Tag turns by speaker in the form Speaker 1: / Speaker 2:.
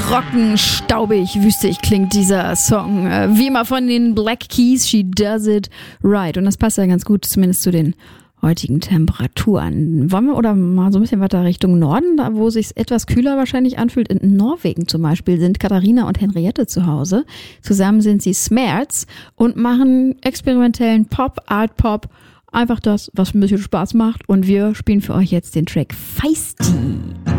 Speaker 1: trocken, staubig, wüstig klingt dieser Song. Wie immer von den Black Keys, She Does It Right. Und das passt ja ganz gut, zumindest zu den heutigen Temperaturen. Wollen wir oder mal so ein bisschen weiter Richtung Norden, da wo es sich etwas kühler wahrscheinlich anfühlt. In Norwegen zum Beispiel sind Katharina und Henriette zu Hause. Zusammen sind sie Smerts und machen experimentellen Pop, Art Pop. Einfach das, was ein bisschen Spaß macht. Und wir spielen für euch jetzt den Track Feisty.